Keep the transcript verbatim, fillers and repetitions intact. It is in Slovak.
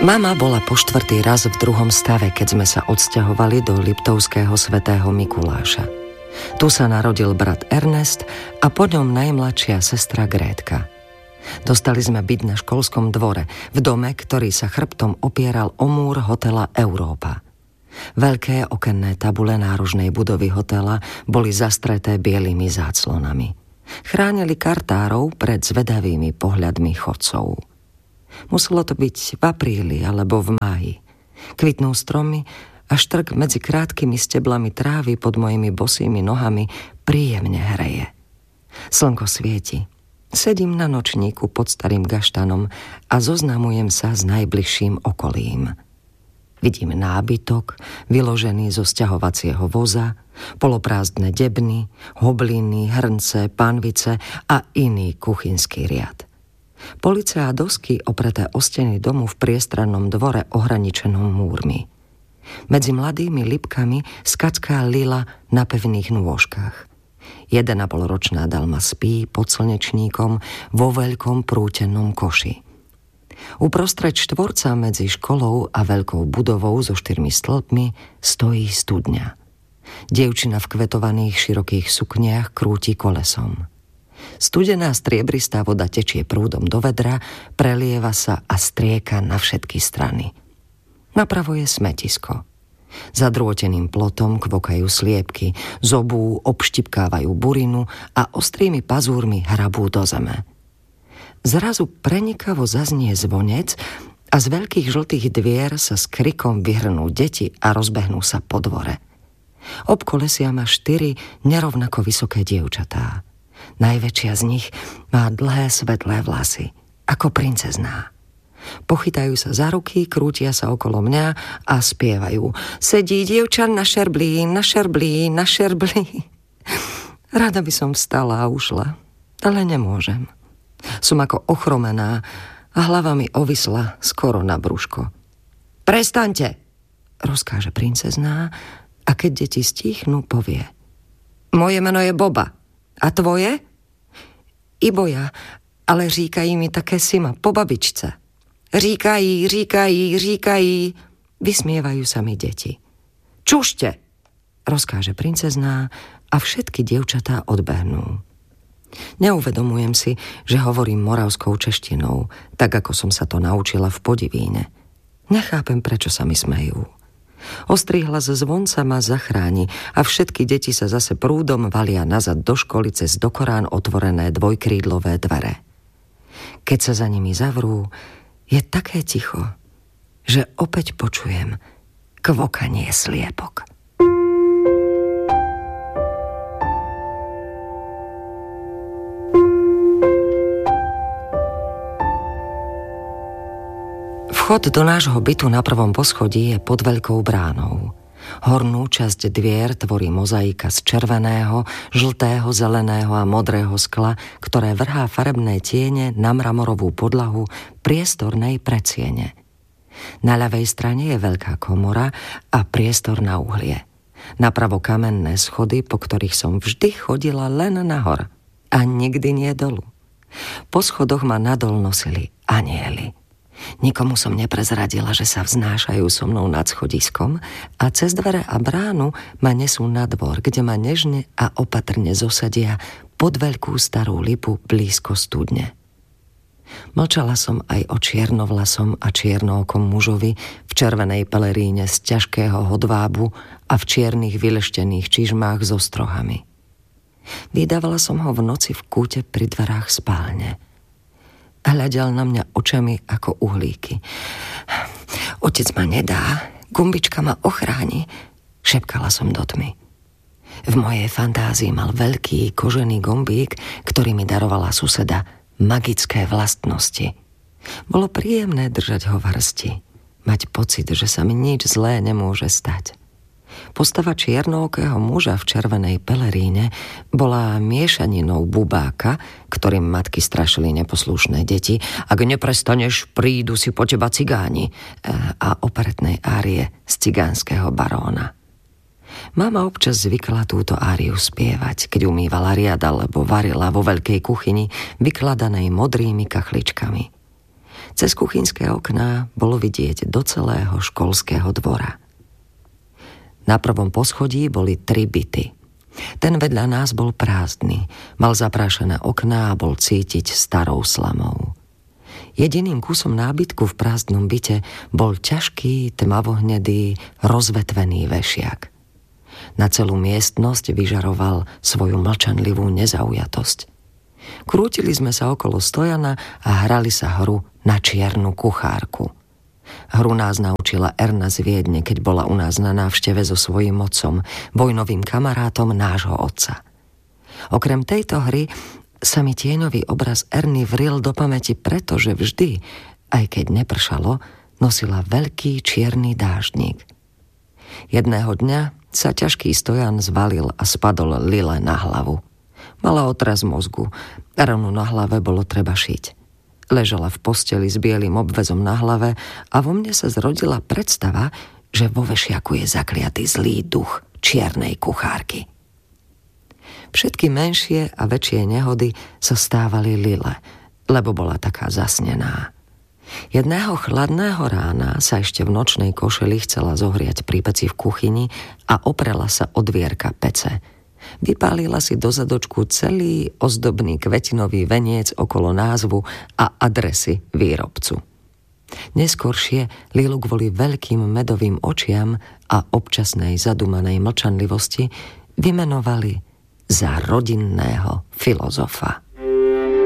Mama bola po štvrtý raz v druhom stave, keď sme sa odsťahovali do Liptovského svätého Mikuláša. Tu sa narodil brat Ernest a po ňom najmladšia sestra Grétka. Dostali sme byť na školskom dvore, v dome, ktorý sa chrbtom opieral o múr hotela Európa. Veľké okenné tabule nárožnej budovy hotela boli zastreté bielými záclonami. Chránili kartárov pred zvedavými pohľadmi chodcov. Muselo to byť v apríli alebo v máji. Kvitnú stromy a štrk medzi krátkými steblami trávy pod mojimi bosými nohami príjemne hreje. Slnko svieti. Sedím na nočníku pod starým gaštanom a zoznamujem sa s najbližším okolím. Vidím nábytok, vyložený zo sťahovacieho voza, poloprázdne debny, hobliny, hrnce, panvice a iný kuchynský riad. Police a dosky opreté o steny domu v priestrannom dvore ohraničenom múrmi. Medzi mladými lipkami skacká lila na pevných nôžkach. Jeden a pol ročná Dalma spí pod slnečníkom vo veľkom prútenom koši. Uprostred štvorca medzi školou a veľkou budovou so štyrmi stĺpmi stojí studňa. Dievčina v kvetovaných širokých sukniach krúti kolesom. Studená striebristá voda tečie prúdom do vedra, prelieva sa a strieka na všetky strany. Napravo je smetisko. Za drôteným plotom kvokajú sliepky, zobú, obštipkávajú burinu a ostrými pazúrmi hrabú do zeme. Zrazu prenikavo zaznie zvonec a z veľkých žltých dvier sa s krikom vyhrnú deti a rozbehnú sa po dvore. Obkolesia ma štyri nerovnako vysoké dievčatá. Najväčšia z nich má dlhé svetlé vlasy, ako princezná. Pochytajú sa za ruky, krútia sa okolo mňa a spievajú: Sedí dievča na šerblí, na šerblí, na šerblí. Rada by som vstala a ušla, ale nemôžem. Som ako ochromená a hlava mi ovisla skoro na brúško. Prestaňte, rozkáže princezná a keď deti stíchnú, povie: Moje meno je Boba. A tvoje? Iboja, ale říkají mi také Sima, po babičce. Říkají, říkají, říkají. Vysmievajú sa mi deti. Čušte, rozkáže princezná a všetky dievčatá odbehnú. Neuvedomujem si, že hovorím moravskou češtinou, tak ako som sa to naučila v Podivíne. Nechápem, prečo sa mi smejú. Ostrý hlas zvonca ma zachráni a všetky deti sa zase prúdom valia nazad do školy cez dokorán otvorené dvojkrídlové dvere. Keď sa za nimi zavrú, je také ticho, že opäť počujem kvokanie sliepok. Vchod do nášho bytu na prvom poschodí je pod veľkou bránou. Hornú časť dvier tvorí mozaika z červeného, žltého, zeleného a modrého skla, ktoré vrhá farebné tiene na mramorovú podlahu priestornej predsiene. Na ľavej strane je veľká komora a priestor na uhlie. Napravo kamenné schody, po ktorých som vždy chodila len nahor a nikdy nie dolu. Po schodoch ma nadol nosili anjeli. Nikomu som neprezradila, že sa vznášajú so mnou nad schodiskom a cez dvere a bránu ma nesú na dvor, kde ma nežne a opatrne zosadia pod veľkú starú lipu blízko studne. Mlčala som aj o čiernovlasom a čiernookom mužovi v červenej peleríne z ťažkého hodvábu a v čiernych vyleštených čižmách so strohami. Vydávala som ho v noci v kúte pri dverách spálne. Hľadel na mňa očami ako uhlíky. Otec ma nedá, gumbička ma ochráni, šepkala som do tmy. V mojej fantázii mal veľký kožený gombík, ktorý mi darovala suseda, magické vlastnosti. Bolo príjemné držať ho v hrsti, mať pocit, že sa mi nič zlé nemôže stať. Postava čiernookého muža v červenej peleríne bola miešaninou bubáka, ktorým matky strašili neposlušné deti, ak neprestaneš, prídu si po teba cigáni, a operetnej árie z cigánskeho baróna. Mama občas zvykla túto áriu spievať, keď umývala riad alebo varila vo veľkej kuchyni vykladanej modrými kachličkami. Cez kuchynské okná bolo vidieť do celého školského dvora. Na prvom poschodí boli tri byty. Ten vedľa nás bol prázdny, mal zaprášené okná a bol cítiť starou slamou. Jediným kusom nábytku v prázdnom byte bol ťažký, tmavohnedý, rozvetvený vešiak. Na celú miestnosť vyžaroval svoju mlčanlivú nezaujatosť. Krútili sme sa okolo stojana a hrali sa hru na čiernu kuchárku. Hru nás naučila Erna z Viedne, keď bola u nás na návšteve so svojím otcom, vojnovým kamarátom nášho otca. Okrem tejto hry sa mi tieňový obraz Erny vril do pamäti, pretože vždy, aj keď nepršalo, nosila veľký čierny dáždnik. Jedného dňa sa ťažký stojan zvalil a spadol Lile na hlavu. Mala otras mozgu, ranu na hlave bolo treba šiť. Ležala v posteli s bielým obväzom na hlave a vo mne sa zrodila predstava, že vo vešiaku je zakliatý zlý duch čiernej kuchárky. Všetky menšie a väčšie nehody sa stávali Lile, lebo bola taká zasnená. Jedného chladného rána sa ešte v nočnej košeli chcela zohriať pri peci v kuchyni a oprela sa od dvierka pece. Vypálila si do zadočku celý ozdobný kvetinový veniec okolo názvu a adresy výrobcu. Neskoršie Lilu kvôli veľkým medovým očiam a občasnej zadumanej mlčanlivosti vymenovali za rodinného filozofa.